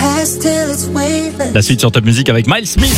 La suite sur Top Music avec Miles Smith.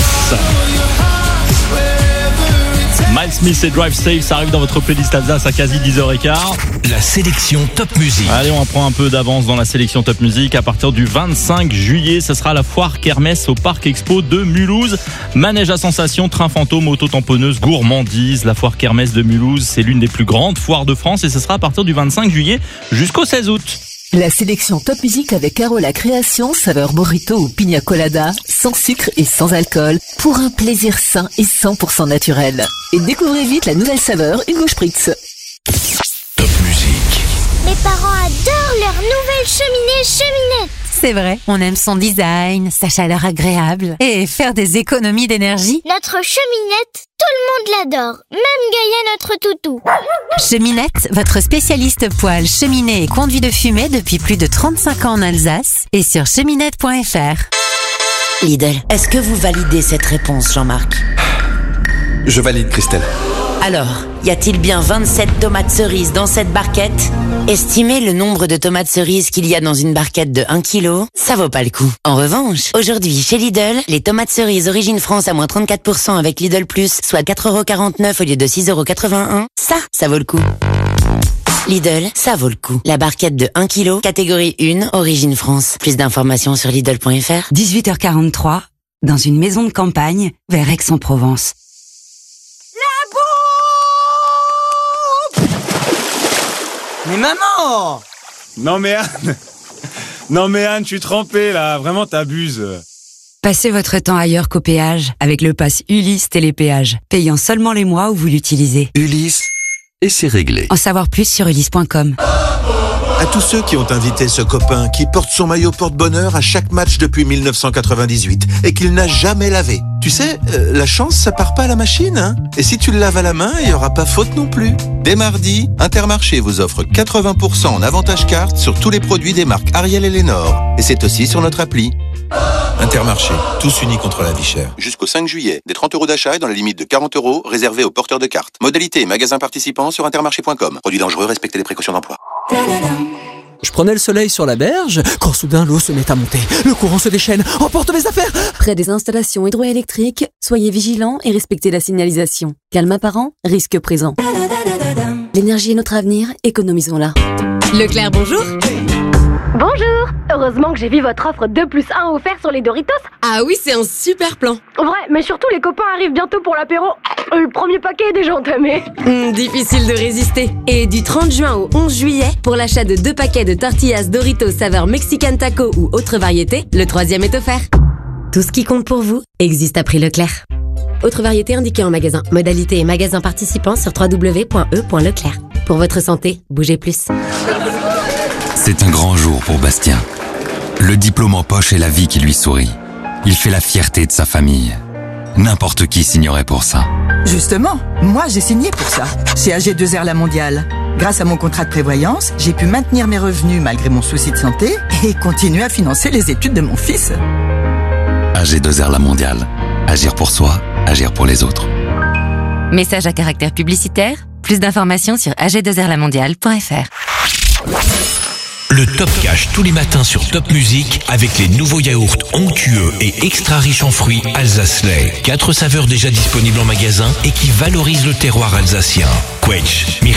Miles Smith et Drive Safe, ça arrive dans votre playlist Alsace à quasi 10h15. La sélection Top Music. Allez, on prend un peu d'avance dans la sélection Top Music. À partir du 25 juillet, ce sera la foire Kermesse au Parc Expo de Mulhouse. Manège à sensations, train fantôme, auto-tamponneuse, gourmandise. La foire Kermesse de Mulhouse, c'est l'une des plus grandes foires de France et ce sera à partir du 25 juillet jusqu'au 16 août. La sélection Top Music avec Carola Création, saveur burrito ou pina colada, sans sucre et sans alcool, pour un plaisir sain et 100% naturel. Et découvrez vite la nouvelle saveur Hugo Spritz. Top Music. Mes parents adorent leur nouvelle cheminette. C'est vrai, on aime son design, sa chaleur agréable et faire des économies d'énergie. Notre cheminette, tout le monde l'adore, même Gaïa notre toutou. Cheminette, votre spécialiste poêle, cheminée et conduit de fumée depuis plus de 35 ans en Alsace et sur cheminette.fr. Lidl, est-ce que vous validez cette réponse, Jean-Marc? Je valide, Christelle. Alors, y a-t-il bien 27 tomates cerises dans cette barquette? Estimez le nombre de tomates cerises qu'il y a dans une barquette de 1 kg, ça vaut pas le coup. En revanche, aujourd'hui, chez Lidl, les tomates cerises Origine France à moins 34% avec Lidl Plus, soit 4,49€ au lieu de 6,81€, ça vaut le coup. Lidl, ça vaut le coup. La barquette de 1 kg, catégorie 1, Origine France. Plus d'informations sur Lidl.fr. 18h43, dans une maison de campagne, vers Aix-en-Provence. Mais maman! Non mais Anne, je suis trempé là, vraiment t'abuses. Passez votre temps ailleurs qu'au péage, avec le pass Ulysse Télépéage, payant seulement les mois où vous l'utilisez. Ulysse, et c'est réglé. En savoir plus sur ulysse.com. À tous ceux qui ont invité ce copain qui porte son maillot porte-bonheur à chaque match depuis 1998 et qu'il n'a jamais lavé. Tu sais, la chance, ça part pas à la machine, hein. Et si tu le laves à la main, il y aura pas faute non plus. Dès mardi, Intermarché vous offre 80% en avantage carte sur tous les produits des marques Ariel et Lénore. Et c'est aussi sur notre appli. Intermarché, tous unis contre la vie chère. Jusqu'au 5 juillet, des 30€ d'achat et dans la limite de 40€ réservés aux porteurs de cartes. Modalité et magasins participants sur intermarché.com. Produits dangereux, respectez les précautions d'emploi. Je prenais le soleil sur la berge, quand soudain l'eau se met à monter. Le courant se déchaîne, emporte mes affaires. Près des installations hydroélectriques, soyez vigilants et respectez la signalisation. Calme apparent, risque présent. L'énergie est notre avenir, économisons-la. Leclerc, bonjour. Bonjour. Heureusement que j'ai vu votre offre 2+1 offert sur les Doritos. Ah oui, c'est un super plan. Vrai, mais surtout les copains arrivent bientôt pour l'apéro. Le premier paquet est déjà entamé. Difficile de résister. Et du 30 juin au 11 juillet, pour l'achat de 2 paquets de tortillas Doritos saveur Mexican Taco ou autre variété, le 3e est offert. Tout ce qui compte pour vous existe à prix Leclerc. Autre variété indiquée en magasin. Modalité et magasins participants sur www.e.leclerc. Pour votre santé, bougez plus. C'est un grand jour pour Bastien. Le diplôme en poche est la vie qui lui sourit. Il fait la fierté de sa famille. N'importe qui signerait pour ça. Justement, moi j'ai signé pour ça, chez AG2R La Mondiale. Grâce à mon contrat de prévoyance, j'ai pu maintenir mes revenus malgré mon souci de santé et continuer à financer les études de mon fils. AG2R La Mondiale. Agir pour soi, agir pour les autres. Message à caractère publicitaire. Plus d'informations sur ag2rlamondiale.fr. Le Top Cash tous les matins sur Top Music avec les nouveaux yaourts onctueux et extra riches en fruits Alsace Lait. 4 saveurs déjà disponibles en magasin et qui valorisent le terroir alsacien. Quench,